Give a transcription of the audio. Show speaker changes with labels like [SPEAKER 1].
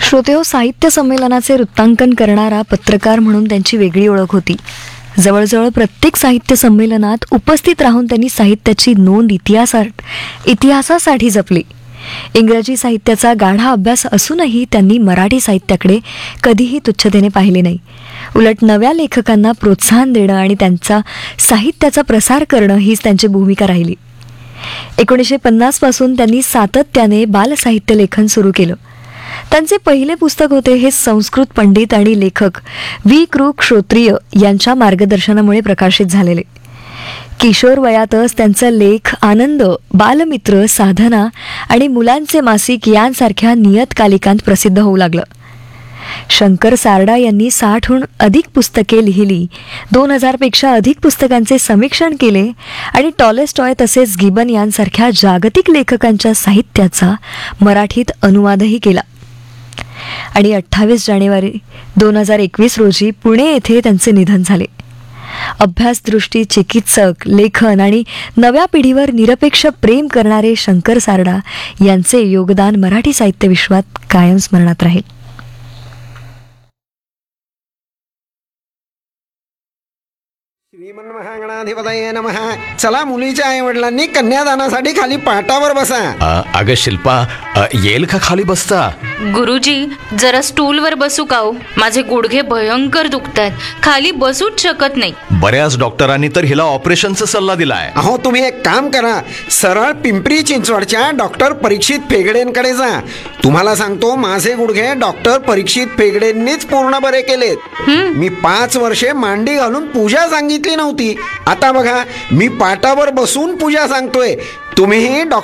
[SPEAKER 1] श्रोतेहो, साहित्य संमेलनाचे वृत्तांकन करणारा पत्रकार म्हणून त्यांची वेगळी ओळख होती. जवळजवळ प्रत्येक साहित्य संमेलनात उपस्थित राहून त्यांनी साहित्याची नोंद इतिहासासाठी जपली. इंग्रजी साहित्याचा गाढा अभ्यास असूनही त्यांनी मराठी साहित्याकडे कधीही तुच्छतेने पाहिले नाही. उलट नव्या लेखकांना प्रोत्साहन देणं आणि त्यांचा साहित्याचा प्रसार करणं हीच त्यांची भूमिका राहिली. 1950 पासून त्यांनी सातत्याने बालसाहित्य लेखन सुरू केलं. त्यांचे पहिले पुस्तक होते हे संस्कृत पंडित आणि लेखक वी. कृ. श्रोत्रिय यांच्या मार्गदर्शनामुळे प्रकाशित झालेले. किशोर वयातच त्यांचा लेख आनंद, बालमित्र, साधना आणि मुलांचे मासिक यांसारख्या नियतकालिकांत प्रसिद्ध होऊ लागलं. शंकर सारडा यांनी 60हून अधिक पुस्तके लिहिली, 2000 पेक्षा अधिक पुस्तकांचे समीक्षण केले आणि टॉलेस्टॉय तसेच गिबन यांसारख्या जागतिक लेखकांच्या साहित्याचा मराठीत अनुवादही केला. आणि 28 जानेवारी 2021 रोजी पुणे येथे त्यांचे निधन झाले. अभ्यासदृष्टी, चिकित्सक, लेखन आणि नव्या पिढीवर निरपेक्ष प्रेम करणारे शंकर सारडा यांचे योगदान मराठी साहित्य विश्वात कायम स्मरणात राहील.
[SPEAKER 2] श्रीमन्महागणाधिपतये नमः. चला, मुलीच्या आई वडिलांनी कन्यादानासाठी खाली पाटावर बसा.
[SPEAKER 3] अगं शिल्पा, येईल का खाली बसता?
[SPEAKER 4] गुरुजी, जरा स्टूलवर बसू का हो? माझे गुडघे भयंकर दुखतायत, खाली बसूच शकत नाही.
[SPEAKER 3] बऱ्याच डॉक्टरांनी तर हिला ऑपरेशनचा सल्ला दिलाय.
[SPEAKER 2] अहो, तुम्ही एक काम करा, सरळ पिंपरी चिंचवडच्या डॉक्टर परीक्षित फेगडेंकडे जा. तुम्हाला सांगतो, माझे गुडघे डॉक्टर परीक्षित फेगडेंनीच पूर्ण बरे केलेत. मी 5 वर्षे मांडी घालून पूजा सांगितली नव्हती. आता बघा, मी पाटावर बसून पूजा सांगतोय. तुम्हीही